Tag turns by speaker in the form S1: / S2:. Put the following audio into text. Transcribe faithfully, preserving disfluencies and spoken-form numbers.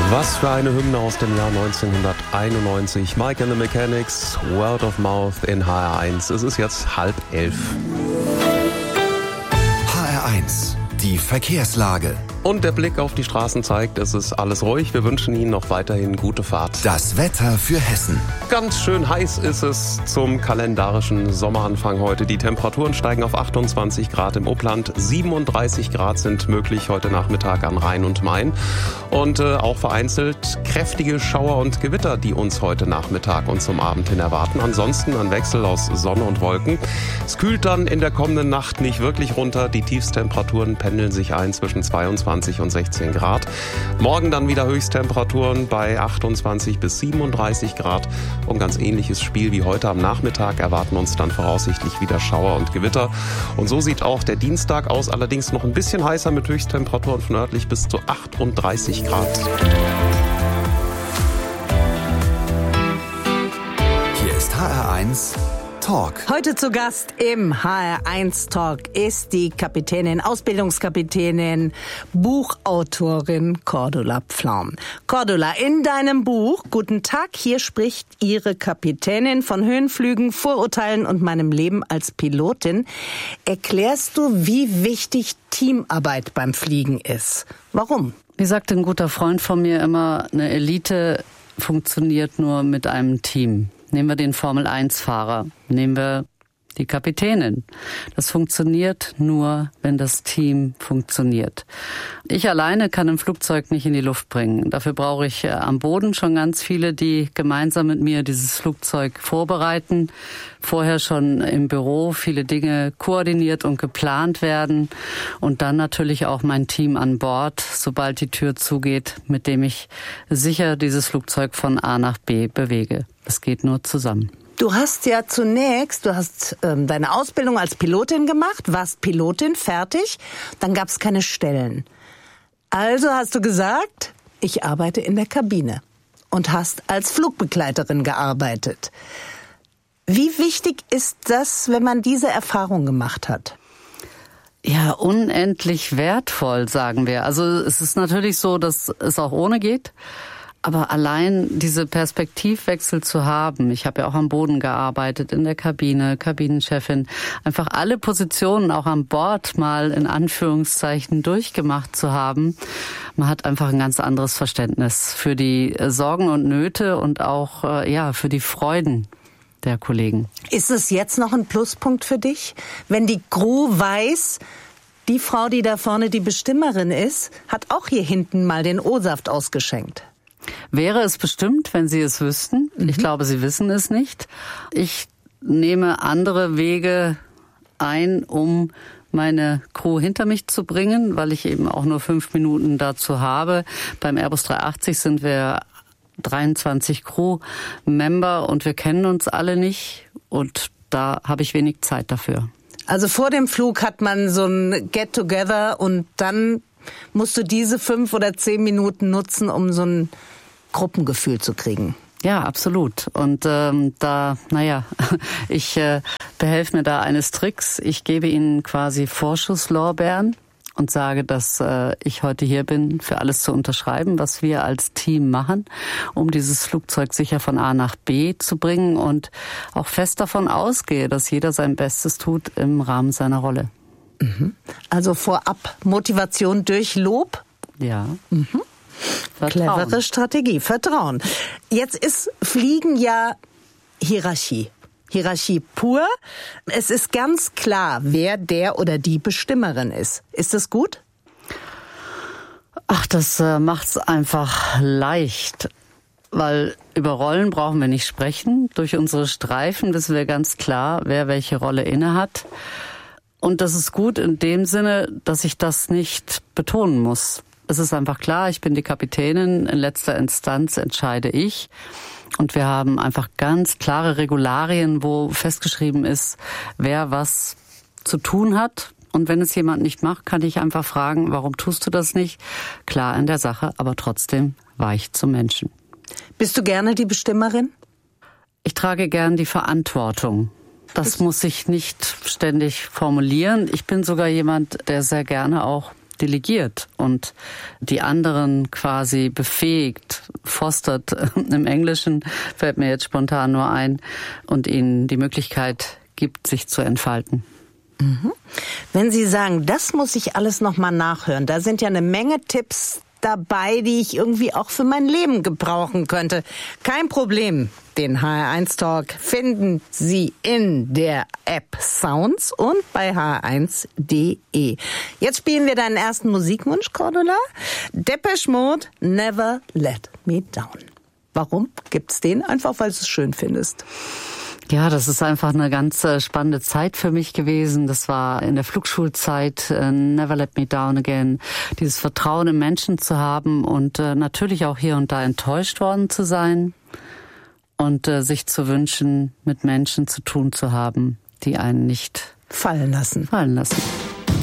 S1: Was für eine Hymne aus dem Jahr neunzehnhunderteinundneunzig. Mike and the Mechanics, Word of Mouth in H R eins. Es ist jetzt halb elf.
S2: H R eins, die Verkehrslage.
S1: Und der Blick auf die Straßen zeigt, es ist alles ruhig. Wir wünschen Ihnen noch weiterhin gute Fahrt.
S2: Das Wetter für Hessen.
S1: Ganz schön heiß ist es zum kalendarischen Sommeranfang heute. Die Temperaturen steigen auf achtundzwanzig Grad im Upland. siebenunddreißig Grad sind möglich heute Nachmittag an Rhein und Main. Und äh, auch vereinzelt kräftige Schauer und Gewitter, die uns heute Nachmittag und zum Abend hin erwarten. Ansonsten ein Wechsel aus Sonne und Wolken. Es kühlt dann in der kommenden Nacht nicht wirklich runter. Die Tiefstemperaturen pendeln sich ein zwischen zweiundzwanzig und sechzehn Grad. Morgen dann wieder Höchsttemperaturen bei achtundzwanzig bis siebenunddreißig Grad. Und ganz ähnliches Spiel wie heute am Nachmittag erwarten uns dann voraussichtlich wieder Schauer und Gewitter. Und so sieht auch der Dienstag aus, allerdings noch ein bisschen heißer mit Höchsttemperaturen von nördlich bis zu achtunddreißig Grad.
S2: Hier ist H R eins Talk.
S3: Heute zu Gast im H R eins Talk ist die Kapitänin, Ausbildungskapitänin, Buchautorin Cordula Pflaum. Cordula, in deinem Buch Guten Tag, hier spricht Ihre Kapitänin von Höhenflügen, Vorurteilen und meinem Leben als Pilotin, erklärst du, wie wichtig Teamarbeit beim Fliegen ist. Warum?
S4: Wie sagte ein guter Freund von mir immer, eine Elite funktioniert nur mit einem Team. Nehmen wir den Formel eins Fahrer, nehmen wir die Kapitänin. Das funktioniert nur, wenn das Team funktioniert. Ich alleine kann ein Flugzeug nicht in die Luft bringen. Dafür brauche ich am Boden schon ganz viele, die gemeinsam mit mir dieses Flugzeug vorbereiten. Vorher schon im Büro viele Dinge koordiniert und geplant werden. Und dann natürlich auch mein Team an Bord, sobald die Tür zugeht, mit dem ich sicher dieses Flugzeug von A nach B bewege. Das geht nur zusammen.
S3: Du hast ja zunächst, du hast ähm, deine Ausbildung als Pilotin gemacht, warst Pilotin, fertig, dann gab es keine Stellen. Also hast du gesagt, ich arbeite in der Kabine und hast als Flugbegleiterin gearbeitet. Wie wichtig ist das, wenn man diese Erfahrung gemacht hat?
S4: Ja, unendlich wertvoll, sagen wir. Also es ist natürlich so, dass es auch ohne geht. Aber allein diese Perspektivwechsel zu haben, ich habe ja auch am Boden gearbeitet, in der Kabine, Kabinenchefin, einfach alle Positionen auch an Bord mal in Anführungszeichen durchgemacht zu haben, man hat einfach ein ganz anderes Verständnis für die Sorgen und Nöte und auch ja für die Freuden der Kollegen.
S3: Ist es jetzt noch ein Pluspunkt für dich, wenn die Crew weiß, die Frau, die da vorne die Bestimmerin ist, hat auch hier hinten mal den O-Saft ausgeschenkt?
S4: Wäre es bestimmt, wenn Sie es wüssten. Mhm. Ich glaube, Sie wissen es nicht. Ich nehme andere Wege ein, um meine Crew hinter mich zu bringen, weil ich eben auch nur fünf Minuten dazu habe. Beim Airbus dreihundertachtzig sind wir dreiundzwanzig Crew-Member und wir kennen uns alle nicht. Und da habe ich wenig Zeit dafür.
S3: Also vor dem Flug hat man so ein Get-Together und dann musst du diese fünf oder zehn Minuten nutzen, um so ein Gruppengefühl zu kriegen.
S4: Ja, absolut. Und ähm, da, naja, ich äh, behelfe mir da eines Tricks. Ich gebe Ihnen quasi Vorschusslorbeeren und sage, dass äh, ich heute hier bin, für alles zu unterschreiben, was wir als Team machen, um dieses Flugzeug sicher von A nach B zu bringen und auch fest davon ausgehe, dass jeder sein Bestes tut im Rahmen seiner Rolle.
S3: Mhm. Also vorab Motivation durch Lob?
S4: Ja.
S3: Mhm. Clevere Strategie, Vertrauen. Jetzt ist Fliegen ja Hierarchie. Hierarchie pur. Es ist ganz klar, wer der oder die Bestimmerin ist. Ist das gut?
S4: Ach, das äh, macht's einfach leicht. Weil über Rollen brauchen wir nicht sprechen. Durch unsere Streifen wissen wir ganz klar, wer welche Rolle innehat. Und das ist gut in dem Sinne, dass ich das nicht betonen muss. Es ist einfach klar, ich bin die Kapitänin, in letzter Instanz entscheide ich. Und wir haben einfach ganz klare Regularien, wo festgeschrieben ist, wer was zu tun hat. Und wenn es jemand nicht macht, kann ich einfach fragen, warum tust du das nicht? Klar in der Sache, aber trotzdem weich zum Menschen.
S3: Bist du gerne die Bestimmerin?
S4: Ich trage gern die Verantwortung. Das muss ich nicht ständig formulieren. Ich bin sogar jemand, der sehr gerne auch delegiert und die anderen quasi befähigt, fostert, im Englischen fällt mir jetzt spontan nur ein, und ihnen die Möglichkeit gibt, sich zu entfalten.
S3: Mhm. Wenn Sie sagen, das muss ich alles nochmal nachhören, da sind ja eine Menge Tipps dabei, die ich irgendwie auch für mein Leben gebrauchen könnte. Kein Problem. Den H R eins Talk finden Sie in der App Sounds und bei h r eins punkt d e. Jetzt spielen wir deinen ersten Musikwunsch, Cordula. Depeche Mode, Never Let Me Down. Warum gibt's den? Einfach, weil du es schön findest.
S4: Ja, das ist einfach eine ganz spannende Zeit für mich gewesen. Das war in der Flugschulzeit, Never Let Me Down Again, dieses Vertrauen im Menschen zu haben und natürlich auch hier und da enttäuscht worden zu sein und sich zu wünschen, mit Menschen zu tun zu haben, die einen nicht
S3: fallen lassen.
S4: Fallen lassen.